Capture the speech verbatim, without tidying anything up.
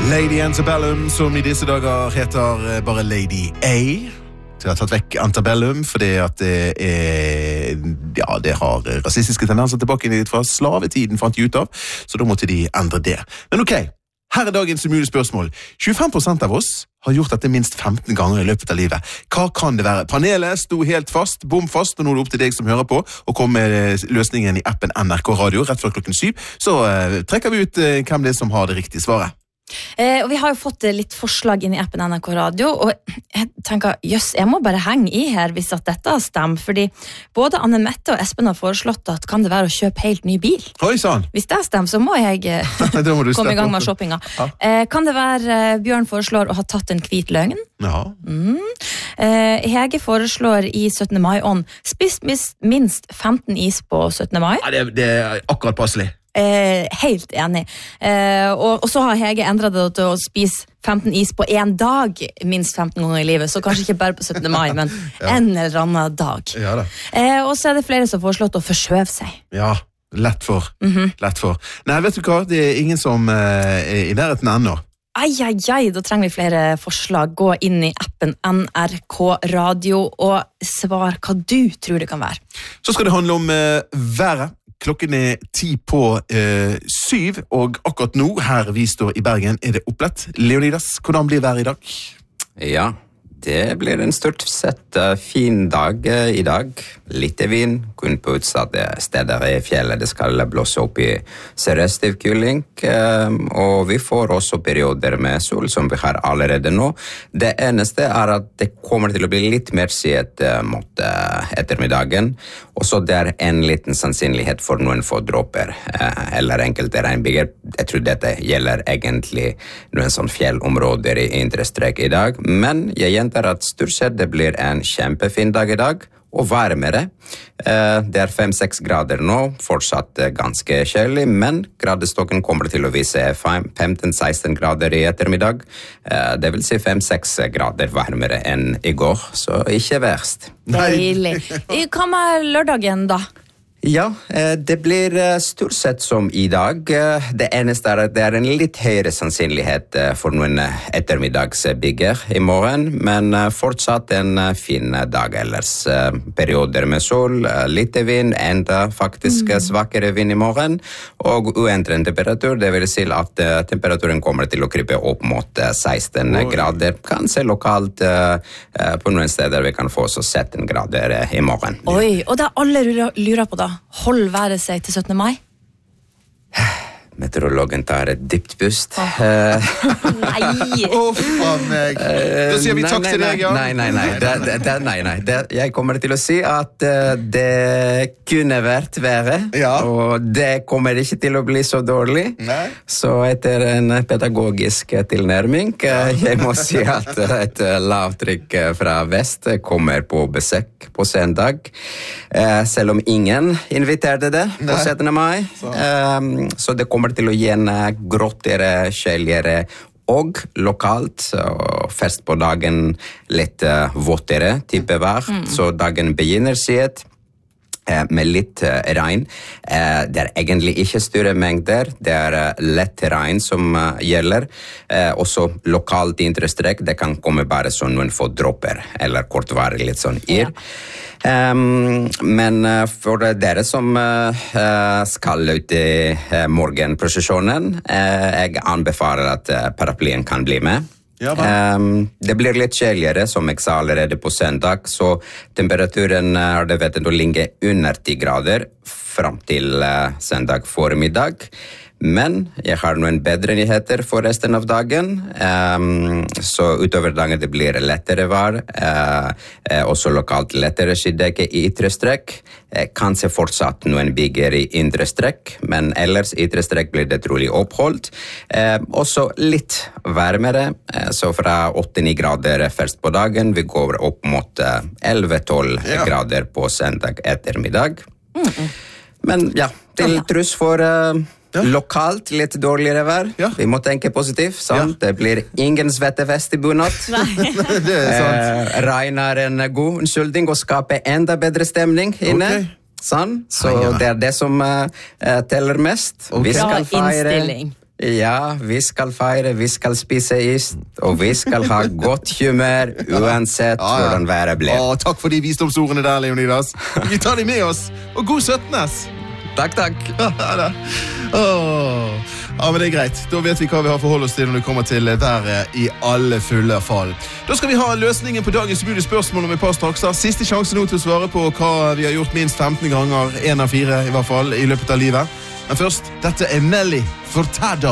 Lady Antebellum, som i disse dager heter bare Lady A. Jeg har tatt vekk Antebellum, fordi at det er, ja, det har rasistiske tendenser tilbake inn fra slavetiden, fant de ut av, så da måtte de endre det. Men ok, her er dagens umulige spørsmål. tjuefem prosent av oss har gjort dette minst femten ganger i løpet av livet. Hva kan det være? Panelet sto helt fast, bom fast, og nå er det opp til deg som hører på, og kom med løsningen i appen N R K Radio rett før klokken syv, så uh, trekker vi ut uh, hvem det er som har det riktige svaret. Eh, og vi har jo fått litt forslag inn i appen N R K Radio, og jeg tenker, jøss, jeg må bare henge i her hvis at dette stemmer, fordi både Anne Mette og Espen har foreslått at kan det være å kjøpe helt ny bil? Oi, sann! Hvis det stemmer, så må jeg eh, må komme i gang med shoppinga. Ja. Eh, kan det være eh, Bjørn foreslår å ha tatt en hvit løgn? Ja. Mm. Eh, Hege foreslår i syttende mai-ånd spist minst femten is på syttende mai. Ja, det, det er akkurat passelig. Eh, helt enig. Eh, og, og så har Hege endret det til å spise femten is på en dag, minst femten ganger i livet, så kanskje ikke bare på syttende mai, men ja. En eller annen dag. Ja, da. Eh, og så er det flere som har foreslått å forskjøve seg. Ja, lett for. Mm-hmm. Lett for. Nei, vet du hva? Det er ingen som eh, er i nærheten ennå. Ai, ai, ai, da trenger vi flere forslag. Gå inn i appen N R K Radio og svar hva du tror det kan være. Så skal det handle om eh, været. Klokken er ti på eh, syv, og akkurat nå, her vi står i Bergen, er det opplett. Leonidas, hvordan blir været i dag? Ja, det blir en stort sett uh, fin dag uh, i dag. Litt vind, kun på utsatte steder i fjellet. Det skal blåse opp i sørøstiv kuling, uh, og vi får også perioder med sol, som vi har allerede nå. Det eneste er at det kommer til å bli litt mer skyet uh, mot uh, ettermiddagen, og så det er en liten sannsynlighet for noen få dråper, uh, eller enkelte regnbyger. Jeg tror dette gjelder egentlig noen sånn fjellområder i indre strek i dag, men jeg gjentar at stort sett det blir en kjempefin dag i dag, og varmere. Det er fem-seks grader nå, fortsatt ganske kjølig, men gradestokken kommer til å vise femten-seksten grader i ettermiddag. Det vil si fem-seks grader varmere enn i går, så ikke verst. Deilig. Hva med lørdagen da? Ja, det blir stort sett som i dag. Det eneste er at det er en litt høyere sannsynlighet for noen ettermiddagsbygger i morgen, men fortsatt en fin dag ellers. Perioder med sol, litt vind, enda faktisk svakere vind i morgen, og uendret temperatur. Det vil si at temperaturen kommer til å krype opp mot seksten grader. Kanskje lokalt på noen steder vi kan få så sytten grader i morgen. Oi, og det er alle lurer på da. Hold været seg til syttende mai? Meteorologen tar et dypt pust. Oh. Nei! Åh, faen meg! Da sier vi takk til deg, ja. Nei, nei, nei. Det, det, nei, nei. Det, jeg kommer til å si at uh, det kunne vært verre, ja. Og det kommer ikke til å bli så dårlig. Nei. Så etter en pedagogisk tilnærming, uh, jeg må si at et lavtrykk fra vest kommer på besøk på søndag. Uh, selv om ingen inviterte det på syttende mai. Så, um, så det kommer til å gi en gråttere, kjøligere og lokalt, og først på dagen litt uh, våtere type vær, mm. Så dagen begynner sett med litt regn. Det er egentlig ikke større mengder, det er lett regn som gjelder. Også lokalt i indre strek, det kan komme bare sånn noen få dråper, eller kortvarig litt sånn yr. Ja. Um, men for dere som uh, skal ut i uh, morgenprosesjonen, uh, jeg anbefaler at uh, paraplyen kan bli med. Ja, um, det blir litt kjøligere, som jeg sa allerede på søndag, så temperaturen har det vet å ligge under ti grader frem til uh, søndag formiddag. Men jeg har noen bedre nyheter for resten av dagen, um, så utover dagen det blir lettere vær, uh, uh, også lokalt lettere skydekke i ytre strekk, uh, kanskje fortsatt noen bygger i indre strekk, men ellers i ytre strekk blir det trolig oppholdt. Uh, også litt varmere, uh, så fra åtte-ni grader først på dagen, vi går opp mot uh, elleve-tolv ja. Grader på søndag ettermiddag. Mm-mm. Men ja, til truss for... Uh, Ja. Lokalt litt dårligere vær. Ja. Vi må tenke positivt, sant? Ja. Det blir ingen svettefest i bunad. Det er sant. Eh, regn er en god unnskyldning og skaper enda bedre stemning inne. Okay. Sånn? Så ah, ja. Det er det som uh, teller mest. Okay. Vi skal feire... Innstilling. Ja, vi skal feire, vi skal spise is, og vi skal ha godt humør, uansett ja, ja. hvordan været blir. Å, takk for de visdomsordene der, Leonidas. Vi tar de med oss, og god syttende! Takk, takk. Ja, men det er greit. Da vet vi hva vi har forhold oss til når vi kommer til været i alle fulle fall. Da skal vi ha løsningen på dagens mulige spørsmål om et par straks. Siste sjanse nå til å svare på hva vi har gjort minst femten ganger, en av fire i hvert fall, i løpet av livet. Men først, dette er Nelly Furtado.